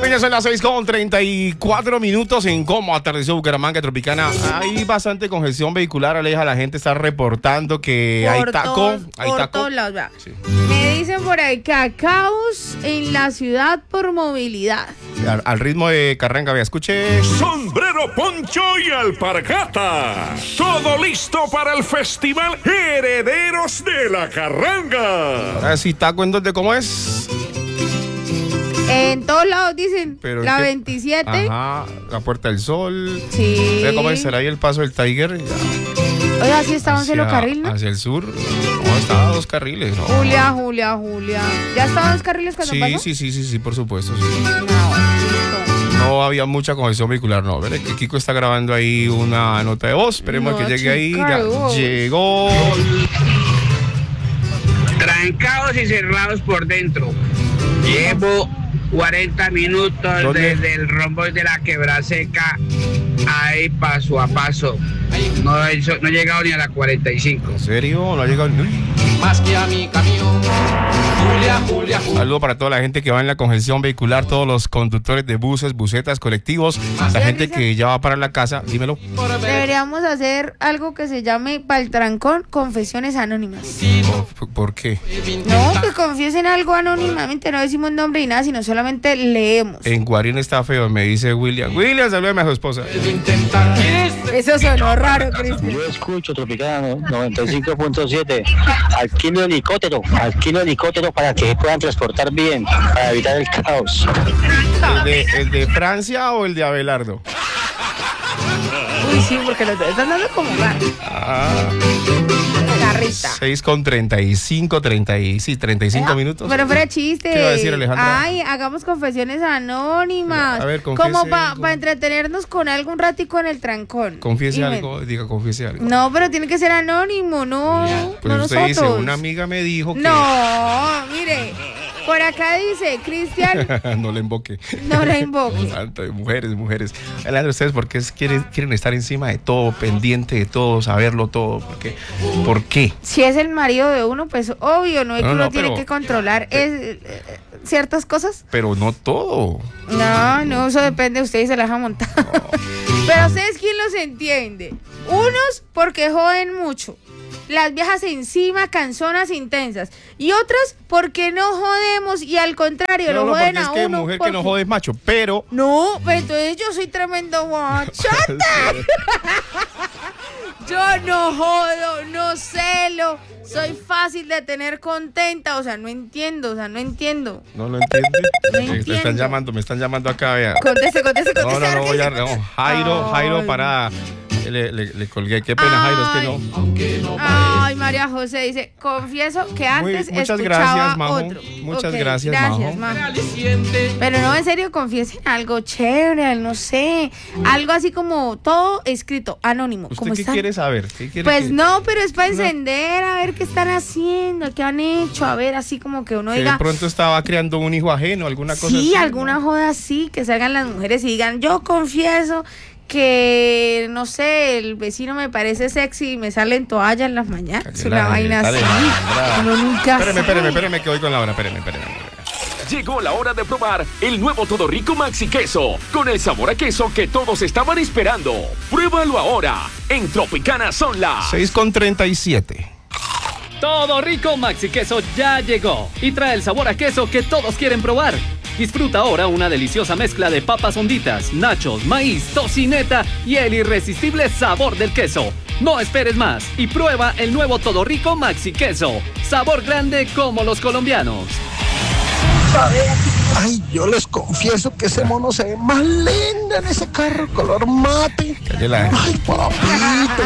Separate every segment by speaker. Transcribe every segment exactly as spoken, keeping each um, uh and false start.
Speaker 1: Muy bien, son las seis con treinta y cuatro minutos en cómo atardeció Bucaramanga Tropicana. Hay bastante congestión vehicular, Aleja. La gente está reportando que
Speaker 2: por
Speaker 1: hay taco.
Speaker 2: Todos,
Speaker 1: hay
Speaker 2: por
Speaker 1: taco.
Speaker 2: todos lados, vea.
Speaker 1: Sí.
Speaker 2: Me dicen por ahí que caos en la ciudad por movilidad.
Speaker 1: Al, al ritmo de Carranga, vea, escuche.
Speaker 3: Sombrero, poncho y alpargata. Todo listo para el festival Herederos de la Carranga.
Speaker 1: Ahora sí, taco en donde, ¿cómo es?
Speaker 2: En todos lados dicen,
Speaker 1: Pero
Speaker 2: la
Speaker 1: ¿en qué?
Speaker 2: veintisiete.
Speaker 1: Ajá, la Puerta del Sol.
Speaker 2: Sí.
Speaker 1: Ve cómo estará ahí el paso del Tiger. Ya.
Speaker 2: Oiga, sí está un solo carril, ¿no?
Speaker 1: Hacia el sur. No, estaba a dos carriles. No.
Speaker 2: Julia, Julia, Julia. ¿Ya estaban dos carriles cuando
Speaker 1: Sí,
Speaker 2: pasó?
Speaker 1: sí, sí, sí, sí, por supuesto, sí.
Speaker 2: No, listo.
Speaker 1: No había mucha congestión vehicular, no. Veré que Kiko está grabando ahí una nota de voz. Esperemos
Speaker 2: No,
Speaker 1: que llegue ahí.
Speaker 2: chica,
Speaker 1: Ya
Speaker 2: voz.
Speaker 1: llegó.
Speaker 4: Trancados y cerrados por dentro. Llevo cuarenta minutos
Speaker 1: ¿Dónde?
Speaker 4: desde el rombo de la Quebrada Seca, ahí paso a paso. No he, no he llegado ni a la cuarenta y cinco.
Speaker 1: ¿En serio? No ha llegado. Uy.
Speaker 5: Más que a mi camión. Julia, Julia, Julia.
Speaker 1: Saludo para toda la gente que va en la congestión vehicular, todos los conductores de buses, busetas, colectivos, la gente que ya va para la casa. Dímelo.
Speaker 2: Deberíamos hacer algo que se llame para el trancón, confesiones anónimas.
Speaker 1: ¿Por, por qué?
Speaker 2: No, que confiesen algo anónimamente, no decimos nombre y nada, sino solamente leemos.
Speaker 1: En Guarín está feo, me dice William. William, salúdame a su esposa.
Speaker 2: Eso sonó raro, Cristian.
Speaker 6: Yo escucho Tropicana noventa y cinco punto siete. Alquilo helicóptero, alquilo helicóptero para que puedan transportar bien, para evitar el caos.
Speaker 1: ¿El de, el de Francia o el de Abelardo?
Speaker 2: Uy, sí, porque los dos están dando como gato.
Speaker 1: Ah,
Speaker 2: Garrita.
Speaker 1: seis con treinta y cinco, treinta y, sí, treinta y cinco minutos.
Speaker 2: Pero fuera chiste.
Speaker 1: ¿Qué iba a decir, Alejandra?
Speaker 2: Ay, hagamos confesiones anónimas.
Speaker 1: A ver, confiese
Speaker 2: como para
Speaker 1: algo.
Speaker 2: entretenernos con algo un ratico en el trancón.
Speaker 1: Confiese
Speaker 2: Y me-
Speaker 1: algo, diga, confiese algo.
Speaker 2: No, pero tiene que ser anónimo, no,
Speaker 1: Pues
Speaker 2: no
Speaker 1: usted
Speaker 2: nosotros.
Speaker 1: dice, una amiga me dijo que...
Speaker 2: No, mire, por acá dice, Cristian,
Speaker 1: no le invoque.
Speaker 2: no la invoque.
Speaker 1: Santo, mujeres, mujeres. Alejandro, ustedes por qué es- quieren, quieren estar encima de todo, pendiente de todo, saberlo todo. ¿Por qué? ¿Por qué?
Speaker 2: Si es el marido de uno, pues obvio, no es
Speaker 1: No,
Speaker 2: que uno
Speaker 1: no,
Speaker 2: tiene
Speaker 1: pero-
Speaker 2: que controlar es, eh, ciertas cosas.
Speaker 1: Pero no todo.
Speaker 2: No, no, eso depende, ustedes se las han montado. Pero ustedes, ¿quién los entiende? Unos porque joden mucho. Las viejas encima, canzonas intensas. Y otras porque no jodemos y al contrario,
Speaker 1: No,
Speaker 2: lo
Speaker 1: no,
Speaker 2: joden
Speaker 1: porque es
Speaker 2: a
Speaker 1: que
Speaker 2: uno.
Speaker 1: mujer que
Speaker 2: porque-
Speaker 1: no jode es macho, pero...
Speaker 2: No, pero entonces yo soy tremendo guachata. Yo no jodo, no celo, soy fácil de tener contenta, o sea, no entiendo, o sea, no entiendo.
Speaker 1: ¿No lo entiende?
Speaker 2: No
Speaker 1: Eh, Me están
Speaker 2: entiendo.
Speaker 1: llamando, me están llamando acá, vea.
Speaker 2: Conteste, conteste,
Speaker 1: No,
Speaker 2: conteste.
Speaker 1: no, no, voy a...
Speaker 2: Argelia.
Speaker 1: No, Jairo, Jairo,
Speaker 2: Ay.
Speaker 1: para... Le, le, le colgué, qué pena, Jairo, es que no.
Speaker 2: Ay, María José dice, confieso que
Speaker 1: Muy-
Speaker 2: antes
Speaker 1: muchas
Speaker 2: escuchaba
Speaker 1: gracias, Majo.
Speaker 2: otro.
Speaker 1: Muchas
Speaker 2: Ok,
Speaker 1: gracias,
Speaker 2: gracias,
Speaker 1: Majo.
Speaker 2: Pero no, en serio, confiesen algo chévere, no sé, algo así como todo escrito, anónimo.
Speaker 1: ¿Usted
Speaker 2: como
Speaker 1: qué
Speaker 2: están.
Speaker 1: quiere saber? ¿Qué quiere
Speaker 2: Pues
Speaker 1: que-
Speaker 2: no, pero es para encender, a ver qué están haciendo, qué han hecho, a ver, así como que uno
Speaker 1: Que de
Speaker 2: diga,
Speaker 1: pronto estaba criando un hijo ajeno, alguna cosa
Speaker 2: sí,
Speaker 1: así,
Speaker 2: alguna
Speaker 1: ¿no?
Speaker 2: joda así, que salgan las mujeres y digan, yo confieso que, no sé, el vecino me parece sexy y me salen toallas en las mañanas,
Speaker 1: Dale,
Speaker 2: una
Speaker 1: dale,
Speaker 2: vaina
Speaker 1: dale,
Speaker 2: así.
Speaker 1: Alejandra.
Speaker 2: Uno nunca
Speaker 1: Espéreme,
Speaker 2: sabe.
Speaker 1: espéreme, espéreme, que voy con la hora, espéreme, espéreme.
Speaker 3: Llegó la hora de probar el nuevo Todo Rico Maxi Queso, con el sabor a queso que todos estaban esperando. Pruébalo ahora. En Tropicana son las...
Speaker 1: seis con treinta y siete.
Speaker 5: Todo Rico Maxi Queso ya llegó y trae el sabor a queso que todos quieren probar. Disfruta ahora una deliciosa mezcla de papas honditas, nachos, maíz, tocineta y el irresistible sabor del queso. No esperes más y prueba el nuevo Todo Rico Maxi Queso. Sabor grande como los colombianos.
Speaker 7: Ay, yo les confieso que ese mono se ve más lindo en ese carro color mate.
Speaker 1: Calle la-
Speaker 7: Ay, papito.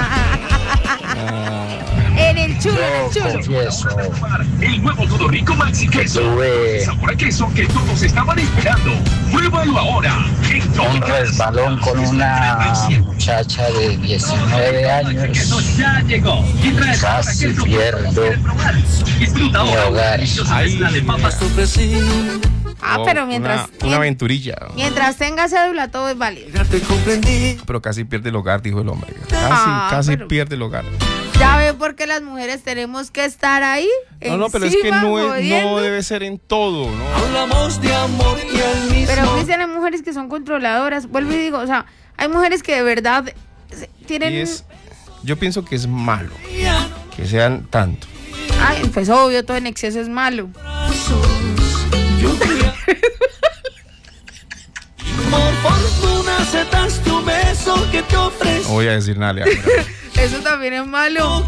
Speaker 2: En el chulo, en el
Speaker 6: Yo
Speaker 2: chulo.
Speaker 6: confieso,
Speaker 3: El nuevo Todo Rico Maxi Queso.
Speaker 6: tuve
Speaker 3: Sabor a queso que todos estaban esperando. Pruébalo ahora. En
Speaker 6: un
Speaker 3: Tropicana
Speaker 6: resbalón con una muchacha de diecinueve años.
Speaker 3: Queso ya llegó y trae el sabor a
Speaker 6: Casi
Speaker 3: queso que
Speaker 6: pierdo
Speaker 3: todos quieren probar. Disfruta
Speaker 6: mi
Speaker 3: ahora una
Speaker 6: hogar.
Speaker 3: deliciosa
Speaker 1: Ay.
Speaker 3: mezcla de papas.
Speaker 2: Ah, pero mientras,
Speaker 1: Una, una aventurilla.
Speaker 2: mientras tenga cédula todo es válido.
Speaker 1: Pero casi pierde el hogar, dijo el hombre. Casi,
Speaker 2: Ah,
Speaker 1: casi
Speaker 2: pero-
Speaker 1: pierde el hogar.
Speaker 2: ¿Ya ven por qué las mujeres tenemos que estar ahí?
Speaker 1: No, no, pero es que
Speaker 2: encima,
Speaker 1: no, es,
Speaker 2: jodiendo?
Speaker 1: no debe ser en todo, ¿no?
Speaker 5: Hablamos de amor y al mismo
Speaker 2: Pero también hay mujeres que son controladoras. Vuelvo y digo, o sea, hay mujeres que de verdad tienen...
Speaker 1: Y es, yo pienso que es malo que sean tanto.
Speaker 2: Ay, pues obvio, todo en exceso es malo.
Speaker 8: Por fortuna aceptaste un beso que te ofrecí.
Speaker 1: No voy a decir nada, Leandra.
Speaker 2: Eso también es malo.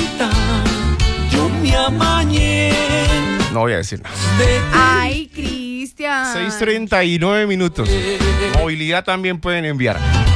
Speaker 8: Yo me amañé.
Speaker 1: No voy a decir nada.
Speaker 2: Ay, Cristian.
Speaker 1: seis treinta y nueve minutos. Movilidad también pueden enviar.